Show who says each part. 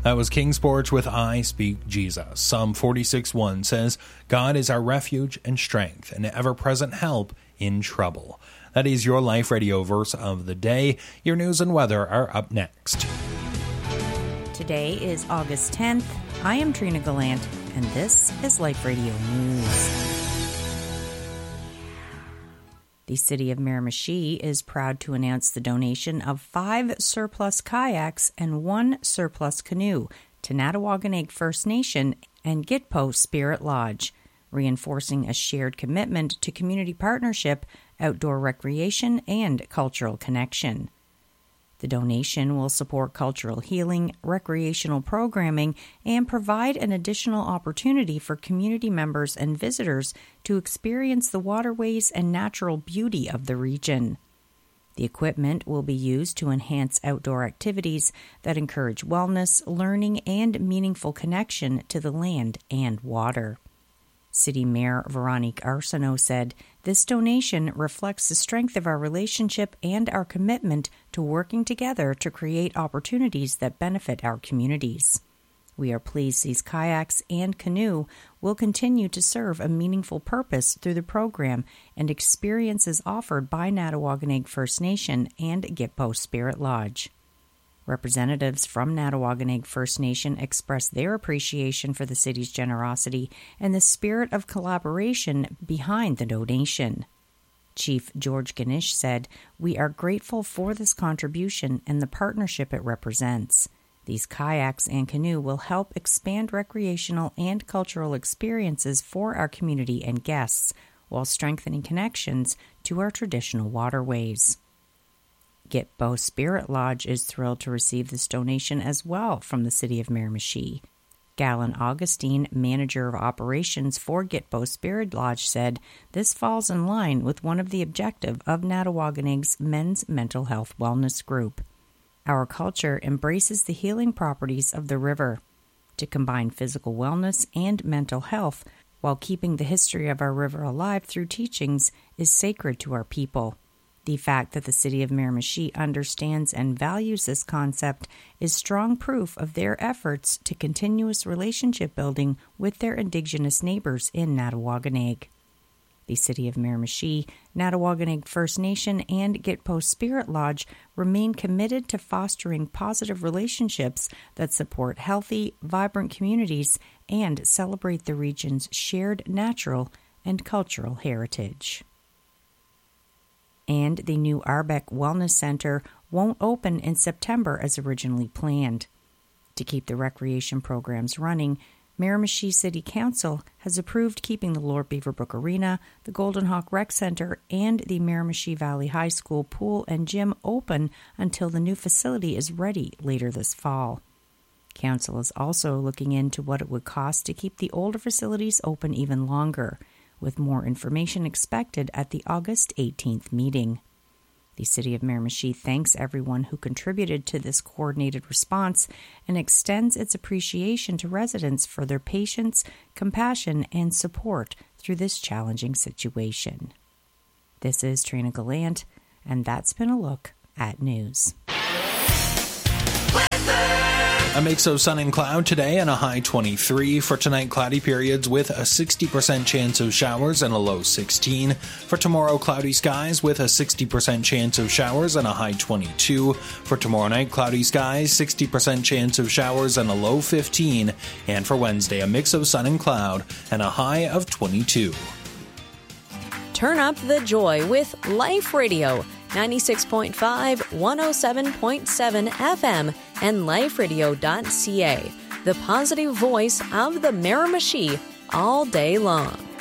Speaker 1: That was Kingsport with I Speak Jesus. Psalm 46:1 says, God is our refuge and strength, an ever-present help in trouble. That is your Life Radio verse of the day. Your news and weather are up next.
Speaker 2: Today is August 10th. I am Trina Gallant, and this is Life Radio News. The City of Miramichi is proud to announce the donation of 5 surplus kayaks and 1 surplus canoe to Natawaganeg First Nation and Gitpo Spirit Lodge, reinforcing a shared commitment to community partnership, outdoor recreation, and cultural connection. The donation will support cultural healing, recreational programming, and provide an additional opportunity for community members and visitors to experience the waterways and natural beauty of the region. The equipment will be used to enhance outdoor activities that encourage wellness, learning, and meaningful connection to the land and water. City Mayor Veronique Arsenault said, "This donation reflects the strength of our relationship and our commitment to working together to create opportunities that benefit our communities. We are pleased these kayaks and canoe will continue to serve a meaningful purpose through the program and experiences offered by Natawaganeg First Nation and Gitpo Spirit Lodge." Representatives from Natawaganeg First Nation expressed their appreciation for the city's generosity and the spirit of collaboration behind the donation. Chief George Ganesh said, "We are grateful for this contribution and the partnership it represents. These kayaks and canoe will help expand recreational and cultural experiences for our community and guests, while strengthening connections to our traditional waterways." Gitpo Spirit Lodge is thrilled to receive this donation as well from the City of Miramichi. Galen Augustine, Manager of Operations for Gitpo Spirit Lodge, said, "This falls in line with one of the objectives of Natawaganeg's Men's Mental Health Wellness Group. Our culture embraces the healing properties of the river. To combine physical wellness and mental health while keeping the history of our river alive through teachings is sacred to our people. The fact that the City of Miramichi understands and values this concept is strong proof of their efforts to continuous relationship building with their Indigenous neighbors in Natawaganeg." The City of Miramichi, Natawaganeg First Nation, and Gitpo Spirit Lodge remain committed to fostering positive relationships that support healthy, vibrant communities and celebrate the region's shared natural and cultural heritage. And the new Arbec Wellness Center won't open in September as originally planned. To keep the recreation programs running, Miramichi City Council has approved keeping the Lord Beaverbrook Arena, the Golden Hawk Rec Center, and the Miramichi Valley High School pool and gym open until the new facility is ready later this fall. Council is also looking into what it would cost to keep the older facilities open even longer, with more information expected at the August 18th meeting. The City of Miramichi thanks everyone who contributed to this coordinated response and extends its appreciation to residents for their patience, compassion, and support through this challenging situation. This is Trina Gallant, and that's been a look at news.
Speaker 1: A mix of sun and cloud today and a high 23. For tonight, cloudy periods with a 60% chance of showers and a low 16. For tomorrow, cloudy skies with a 60% chance of showers and a high 22. For tomorrow night, cloudy skies, 60% chance of showers and a low 15. And for Wednesday, a mix of sun and cloud and a high of 22.
Speaker 3: Turn up the joy with Life Radio, 96.5, 107.7 FM, and liferadio.ca, the positive voice of the Miramichi all day long.